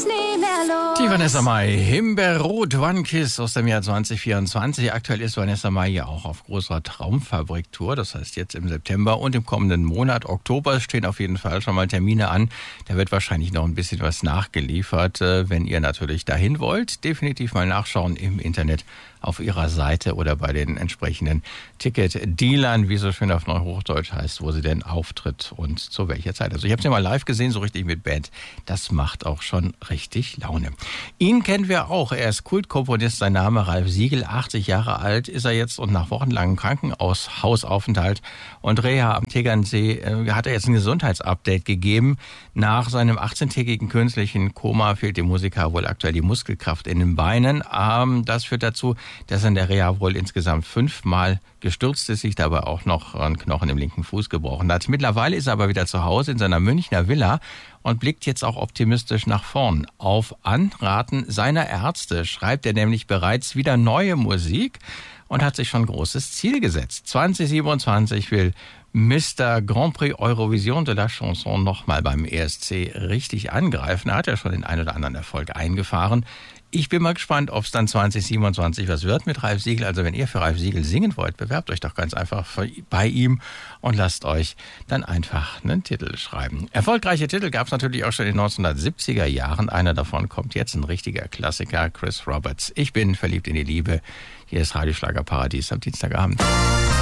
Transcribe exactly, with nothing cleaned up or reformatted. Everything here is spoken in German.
ist nie mehr los. Die Vanessa Mai, Himbeerrot, One Kiss aus dem Jahr zwanzig vierundzwanzig. Aktuell ist Vanessa Mai ja auch auf großer Traumfabrik-Tour. Das heißt, jetzt im September und im kommenden Monat, Oktober, stehen auf jeden Fall schon mal Termine an. Da wird wahrscheinlich noch ein bisschen was nachgeliefert. Wenn ihr natürlich dahin wollt, definitiv mal nachschauen im Internet auf ihrer Seite oder bei den entsprechenden Ticket-Dealern, wie so schön auf Neuhochdeutsch heißt, wo sie denn auftritt und zu welcher Zeit. Also ich habe sie mal live gesehen, so richtig mit Band. Das macht auch schon richtig Laune. Ihn kennen wir auch. Er ist Kultkomponist, sein Name Ralf Siegel. achtzig Jahre alt ist er jetzt und nach wochenlangem Krankenhausaufenthalt und Reha am Tegernsee äh, hat er jetzt ein Gesundheitsupdate gegeben. Nach seinem achtzehntägigen künstlichen Koma fehlt dem Musiker wohl aktuell die Muskelkraft in den Beinen. Ähm, das führt dazu, dass er in der Reha wohl insgesamt fünfmal gestürzt ist, sich dabei auch noch einen Knochen im linken Fuß gebrochen hat. Mittlerweile ist er aber wieder zu Hause in seiner Münchner Villa und blickt jetzt auch optimistisch nach vorn. Auf Anraten seiner Ärzte schreibt er nämlich bereits wieder neue Musik und hat sich schon ein großes Ziel gesetzt. zwanzig siebenundzwanzig will Mister Grand Prix Eurovision de la Chanson nochmal beim E S C richtig angreifen. Er hat ja schon den ein oder anderen Erfolg eingefahren. Ich bin mal gespannt, ob es dann zwanzig siebenundzwanzig was wird mit Ralf Siegel. Also wenn ihr für Ralf Siegel singen wollt, bewerbt euch doch ganz einfach bei ihm und lasst euch dann einfach einen Titel schreiben. Erfolgreiche Titel gab es natürlich auch schon in den neunzehnhundertsiebziger Jahren. Einer davon kommt jetzt, ein richtiger Klassiker, Chris Roberts. Ich bin verliebt in die Liebe. Hier ist Radioschlager Paradies am Dienstagabend.